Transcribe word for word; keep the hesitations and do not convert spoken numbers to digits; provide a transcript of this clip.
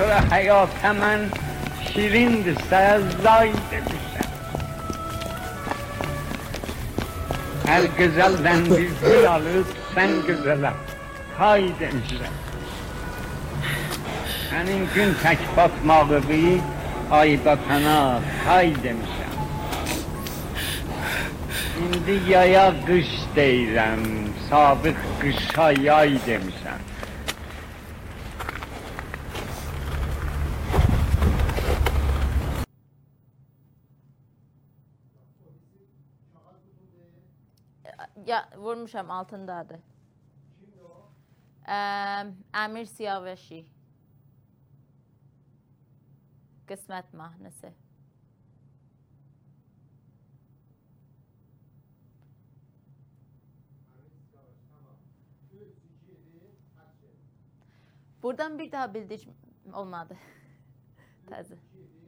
sonra hayat hemen şirindirse zay demişler. Her güzelden bir gül alıp sen güzele hay demişler. Senin gün tek batmağı bir ay batana hay demişler. Şimdi yaya kış deyirəm, sabık kışa yay demişəm. Ya vurmuşam altındadır. Ee, Əmir Siyaveşi. Qismət mahnısı. Buradan bir daha bildik olmadı. Təzə.